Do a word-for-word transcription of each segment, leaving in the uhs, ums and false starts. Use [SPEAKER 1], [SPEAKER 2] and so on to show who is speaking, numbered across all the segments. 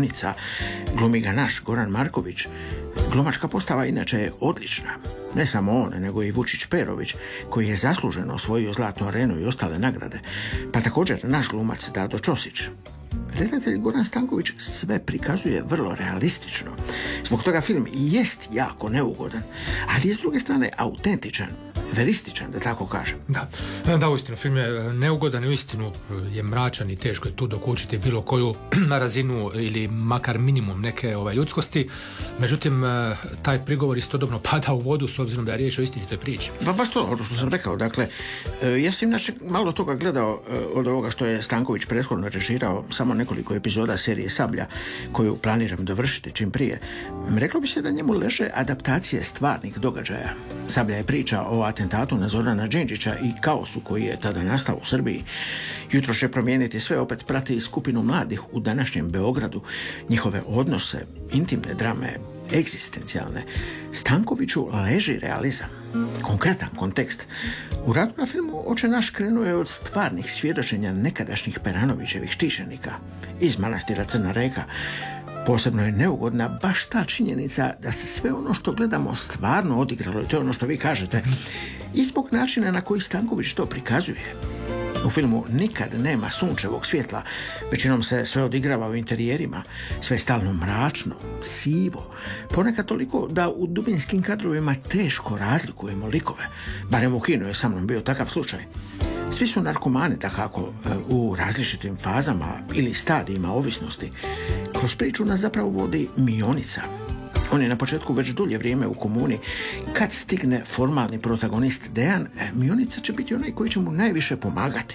[SPEAKER 1] Mionica, glumi ga naš Goran Marković. Glumačka postava inače je odlična. Ne samo on, nego i Vučić Perović, koji je zasluženo osvojio Zlatnu arenu i ostale nagrade, pa također naš glumac Dado Ćosić. Redatelj Goran Stanković sve prikazuje vrlo realistično. Zbog toga film i jest jako neugodan, ali je s druge strane autentičan, verističan, da tako kažem.
[SPEAKER 2] Da, da, uistinu, film je neugodan i uistinu je mračan i teško je tu dokučiti bilo koju razinu ili makar minimum neke ovaj, ljudskosti. Međutim, taj prigovor istodobno pada u vodu s obzirom da je riječ o istinitoj priči.
[SPEAKER 1] Pa baš to, ono što sam rekao. Dakle, ja sam inače malo toga gledao od ovoga što je Stanković prethodno režirao, samo nekoliko epizoda serije Sablja, koju planiram dovršiti čim prije. Reklo bi se da njemu leže adaptacije stvarnih događaja. Sablja je priča o atentatu na Zorana Đinđića i kaosu koji je tada nastao u Srbiji. Jutro će promijeniti sve, opet prati skupinu mladih u današnjem Beogradu, njihove odnose, intimne drame, egzistencijalne. Stankoviću leži realizam, konkretan kontekst. U radu na filmu Oče naš krenuo je od stvarnih svjedočenja nekadašnjih Peranovićevih štićenika iz manastira Crna Reka. Posebno je neugodna baš ta činjenica da se sve ono što gledamo stvarno odigralo, i to je ono što vi kažete, i zbog načina na koji Stanković to prikazuje. U filmu nikad nema sunčevog svjetla, većinom se sve odigrava u interijerima, sve je stalno mračno, sivo, ponekad toliko da u dubinskim kadrovima teško razlikujemo likove. Barem u kinu je sa mnom bio takav slučaj. Svi su narkomani, dakako, u različitim fazama ili stadijima ovisnosti. Kroz priču nas zapravo vodi Mionica. On je na početku već dulje vrijeme u komuni. Kad stigne formalni protagonist Dejan, Mionica će biti onaj koji će mu najviše pomagati.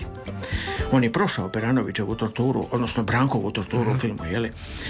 [SPEAKER 1] On je prošao Peranovićevu torturu, odnosno Brankovu torturu u filmu, jeli?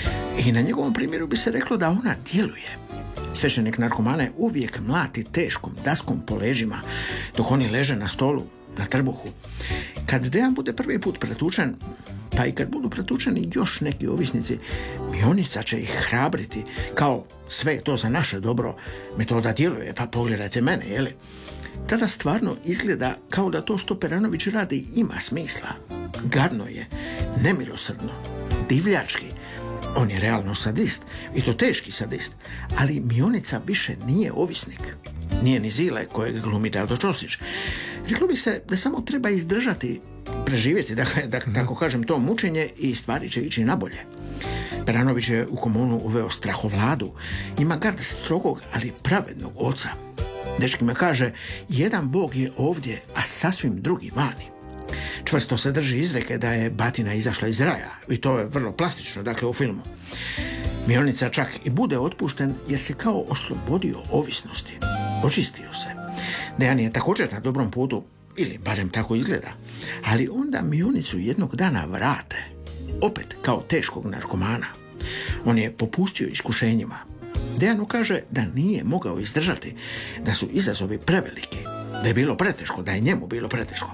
[SPEAKER 1] I na njegovom primjeru bi se reklo da ona djeluje. Svećenik narkomane uvijek mlati teškom daskom po leđima, dok oni leže na stolu, na trbuhu. Kad Dejan bude prvi put pretučen, pa i kad budu pretučeni još neki ovisnici, Mionica će ih hrabriti, kao sve je to za naše dobro, metoda djeluje, pa pogledajte mene, jeli? Tada stvarno izgleda kao da to što Peranović radi ima smisla. Gadno je, nemilosrdno, divljački. On je realno sadist, i to teški sadist, ali Mionica više nije ovisnik. Nije ni Zile kojeg glumi Dado Ćosić. Reklo bi se da samo treba izdržati, preživjeti, dakle, da tako kažem, to mučenje i stvari će ići nabolje. Peranović je u komunu uveo strahovladu, ima gard strogog, ali pravednog oca. Dečki me kaže, jedan bog je ovdje, a sasvim drugi vani. Čvrsto se drži izreke da je batina izašla iz raja, i to je vrlo plastično, dakle, u filmu. Mionica čak i bude otpušten jer se kao oslobodio ovisnosti. Očistio se. Dejan je također na dobrom putu, ili barem tako izgleda, ali onda Mionicu jednog dana vrate, opet kao teškog narkomana. On je popustio iskušenjima. Dejanu kaže da nije mogao izdržati, da su izazovi preveliki, da je bilo preteško, da je njemu bilo preteško.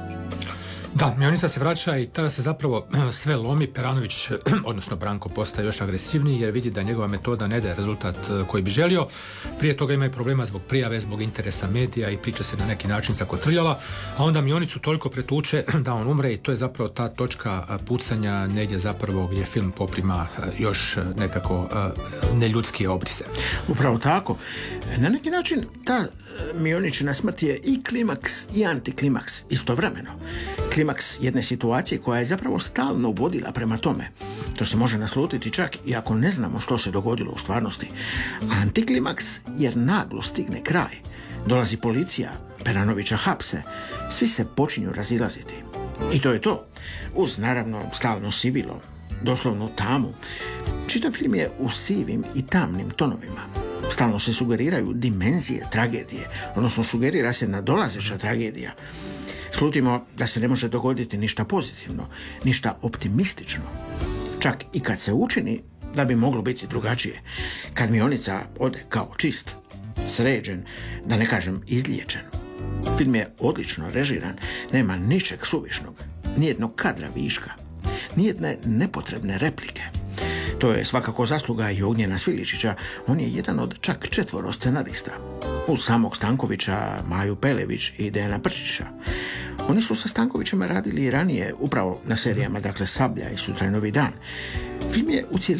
[SPEAKER 2] Da, Mionica se vraća i tada se zapravo sve lomi. Peranović, odnosno Branko, postaje još agresivniji jer vidi da njegova metoda ne daje rezultat koji bi želio. Prije toga imaju problema zbog prijave, zbog interesa medija i priča se na neki način zakotrljala, a onda Mionicu toliko pretuče da on umre i to je zapravo ta točka pucanja negdje zapravo gdje film poprima još nekako neljudske obrise.
[SPEAKER 1] Upravo tako. Na neki način ta Mioničina smrt je i klimaks i antiklimaks istovremeno. Klimaks jedne situacije koja je zapravo stalno vodila prema tome. To se može naslutiti čak i ako ne znamo što se dogodilo u stvarnosti. Antiklimaks jer naglo stigne kraj. Dolazi policija, Peranovića hapse, svi se počinju razilaziti. I to je to. Uz naravno stalno sivilo, doslovno tamu. Čitav film je u sivim i tamnim tonovima. Stalno se sugeriraju dimenzije tragedije, odnosno sugerira se nadolazeća tragedija. Slutimo da se ne može dogoditi ništa pozitivno, ništa optimistično. Čak i kad se učini da bi moglo biti drugačije. Kad Mionica ode kao čist, sređen, da ne kažem izliječen. Film je odlično režiran, nema ničeg suvišnog, nijednog kadra viška, nijedne nepotrebne replike. To je svakako zasluga i Ognjena Sviličića, on je jedan od čak četvoro scenarista. Uz samog Stankovića, Maju Pelević i Dejana Prčića. Oni su sa Stankovićem radili i ranije upravo na serijama, dakle Sablja i Sutra je novi dan. Film je u